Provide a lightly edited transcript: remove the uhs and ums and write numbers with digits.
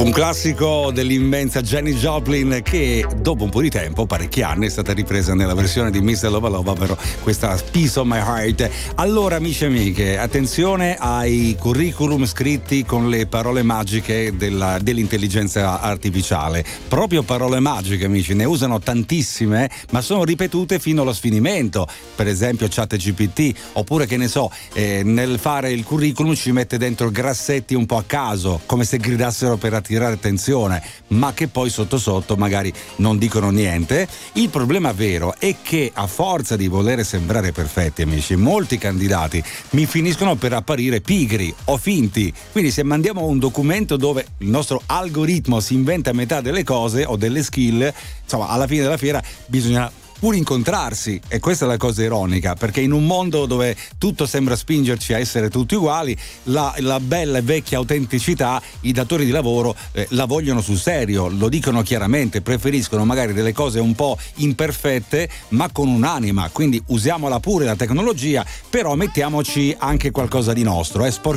Un classico dell'immensa Janis Joplin che dopo un po' di tempo, parecchi anni, è stata ripresa nella versione di Mr. Lova Lova, ovvero questa Piece of My Heart. Allora, amici e amiche, attenzione ai curriculum scritti con le parole magiche dell'intelligenza artificiale. Proprio parole magiche, amici, ne usano tantissime, ma sono ripetute fino allo sfinimento. Per esempio ChatGPT, oppure che ne so, nel fare il curriculum ci mette dentro grassetti un po' a caso, come se gridassero per attirare attenzione, ma che poi sotto sotto magari non dicono niente. Il problema vero è che a forza di volere sembrare perfetti, amici, molti candidati mi finiscono per apparire pigri o finti. Quindi se mandiamo un documento dove il nostro algoritmo si inventa metà delle cose o delle skill, insomma, alla fine della fiera bisogna pur incontrarsi, e questa è la cosa ironica, perché in un mondo dove tutto sembra spingerci a essere tutti uguali, la bella e vecchia autenticità i datori di lavoro la vogliono sul serio, lo dicono chiaramente, preferiscono magari delle cose un po' imperfette ma con un'anima, quindi usiamola pure la tecnologia, però mettiamoci anche qualcosa di nostro,